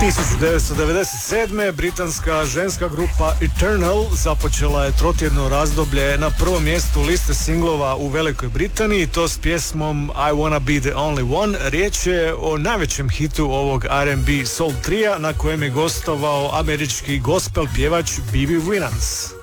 1997. britanska ženska grupa Eternal započela je trotjedno razdoblje na prvom mjestu liste singlova u Velikoj Britaniji, to s pjesmom I Wanna Be The Only One. Riječ je o najvećem hitu ovog R&B soul trija na kojem je gostovao američki gospel pjevač B.B. Winans.